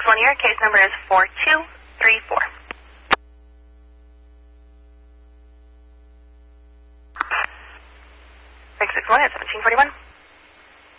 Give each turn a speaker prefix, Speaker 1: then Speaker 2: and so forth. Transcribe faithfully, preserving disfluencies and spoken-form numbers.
Speaker 1: one here. Case number is four two three four. six six one at seventeen forty-one.